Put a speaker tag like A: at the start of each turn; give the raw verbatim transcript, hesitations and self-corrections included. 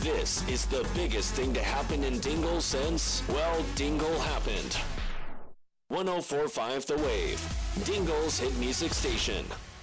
A: This is the biggest thing to happen in Dingle since, well, Dingle happened. one oh four point five The Wave, Dingle's hit music station.